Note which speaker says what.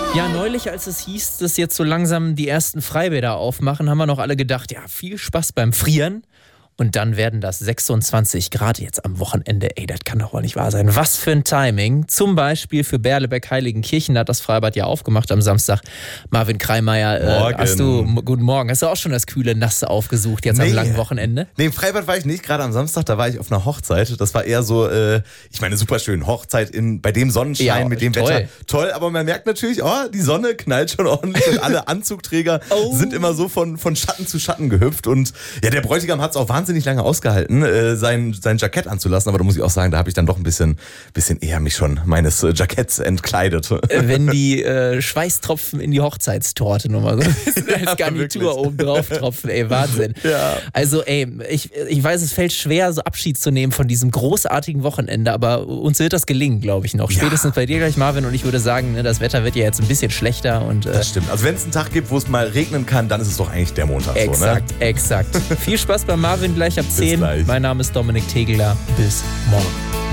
Speaker 1: Ja, neulich, als es hieß, dass jetzt so langsam die ersten Freibäder aufmachen, haben wir noch alle gedacht, ja, viel Spaß beim Frieren. Und dann werden das 26 Grad jetzt am Wochenende. Ey, das kann doch wohl nicht wahr sein. Was für ein Timing. Zum Beispiel für Berlebeck-Heiligenkirchen, da hat das Freibad ja aufgemacht am Samstag. Marvin Kreimeier, guten Morgen. Hast du auch schon das kühle Nasse aufgesucht jetzt am langen Wochenende?
Speaker 2: Nee, im Freibad war ich nicht, gerade am Samstag, da war ich auf einer Hochzeit. Das war eher so, ich meine, super schön. Hochzeit bei dem Sonnenschein, ja, mit dem Wetter. Toll, aber man merkt natürlich, die Sonne knallt schon ordentlich und alle Anzugträger sind immer so von Schatten zu Schatten gehüpft. Und ja, der Bräutigam hat es auch wahnsinnig lange ausgehalten, sein Jackett anzulassen, aber da muss ich auch sagen, da habe ich dann doch ein bisschen eher mich schon meines Jacketts entkleidet.
Speaker 1: Wenn die Schweißtropfen in die Hochzeitstorte nochmal so als Garnitur oben drauf tropfen, ey, Wahnsinn. Ja. Also ey, ich weiß, es fällt schwer, so Abschied zu nehmen von diesem großartigen Wochenende, aber uns wird das gelingen, glaube ich noch. Spätestens bei dir gleich, Marvin, und ich würde sagen, das Wetter wird ja jetzt ein bisschen schlechter. Und,
Speaker 2: das stimmt. Also wenn es einen Tag gibt, wo es mal regnen kann, dann ist es doch eigentlich der Montag.
Speaker 1: Exakt, so, ne? Exakt. Viel Spaß bei Marvin gleich ab 10. Mein Name ist Dominik Tegeler. Bis morgen.